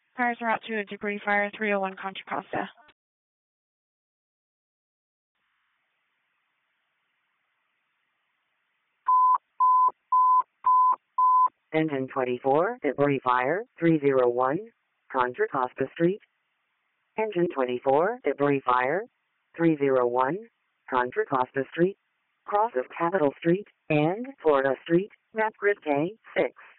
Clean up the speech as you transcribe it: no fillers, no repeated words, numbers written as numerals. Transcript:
Fires are out to a debris fire 301 Contra Costa. Engine 24, debris fire, 301, Contra Costa Street. Engine 24, debris fire, 301, Contra Costa Street, cross of Capitol Street and Florida Street, map grid K6.